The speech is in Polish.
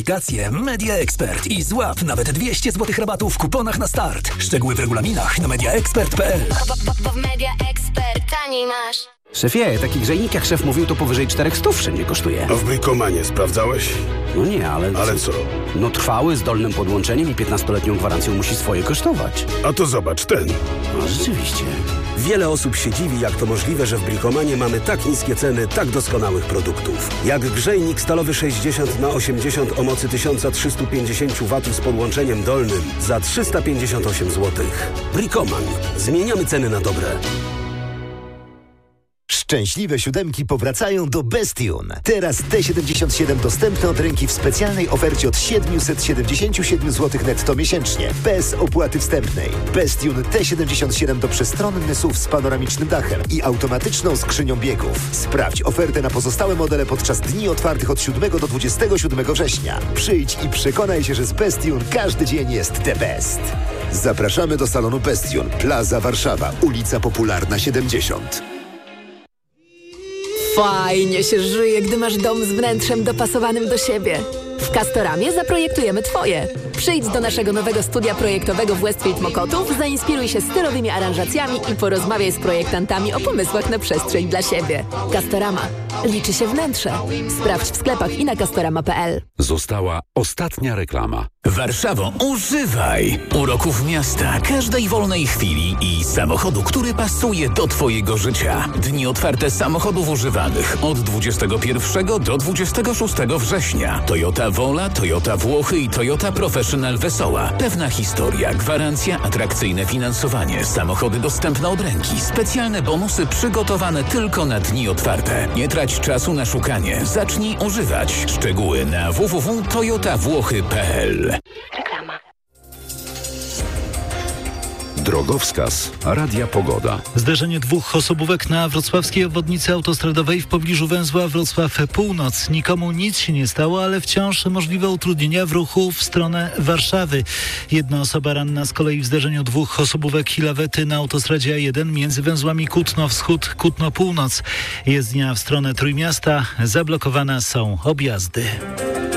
Aplikację Media Expert i złap nawet 200 zł rabatu w kuponach na start. Szczegóły w regulaminach na mediaexpert.pl. Bo w Media Expert taniej masz. Szefie, taki grzejnik jak szef mówił, to powyżej 400 wszędzie kosztuje. A w Brikomanie sprawdzałeś? No nie, ale... Ale co? No trwały, z dolnym podłączeniem i 15-letnią gwarancją musi swoje kosztować. A to zobacz, ten. No rzeczywiście. Wiele osób się dziwi, jak to możliwe, że w Brikomanie mamy tak niskie ceny tak doskonałych produktów. Jak grzejnik stalowy 60x80 o mocy 1350 W z podłączeniem dolnym za 358 zł. Brikoman. Zmieniamy ceny na dobre. Szczęśliwe siódemki powracają do Bestune. Teraz T77 dostępne od ręki w specjalnej ofercie od 777 zł netto miesięcznie. Bez opłaty wstępnej. Bestune T77 to przestronny SUV z panoramicznym dachem i automatyczną skrzynią biegów. Sprawdź ofertę na pozostałe modele podczas dni otwartych od 7 do 27 września. Przyjdź i przekonaj się, że z Bestune każdy dzień jest the best. Zapraszamy do salonu Bestune. Plaza Warszawa. Ulica Popularna 70. Fajnie się żyje, gdy masz dom z wnętrzem dopasowanym do siebie. W Castoramie zaprojektujemy Twoje. Przyjdź do naszego nowego studia projektowego w Westfield Mokotów, zainspiruj się stylowymi aranżacjami i porozmawiaj z projektantami o pomysłach na przestrzeń dla siebie. Castorama. Liczy się wnętrze. Sprawdź w sklepach i na castorama.pl. Została ostatnia reklama. Warszawo, używaj uroków miasta, każdej wolnej chwili i samochodu, który pasuje do Twojego życia. Dni otwarte samochodów używanych od 21 do 26 września. Toyota Wola, Toyota Włochy i Toyota Professional Wesoła. Pewna historia, gwarancja, atrakcyjne finansowanie, samochody dostępne od ręki, specjalne bonusy przygotowane tylko na dni otwarte. Nie trać czasu na szukanie, zacznij używać. Szczegóły na www.toyotawłochy.pl. Reklama. Drogowskaz Radia Pogoda. Zderzenie dwóch osobówek na wrocławskiej obwodnicy autostradowej w pobliżu węzła Wrocław Północ. Nikomu nic się nie stało, ale wciąż możliwe utrudnienia w ruchu w stronę Warszawy. Jedna osoba ranna z kolei w zderzeniu dwóch osobówek i lawety na autostradzie A1 między węzłami Kutno Wschód, Kutno Północ. Jezdnia w stronę Trójmiasta. Zablokowane są objazdy.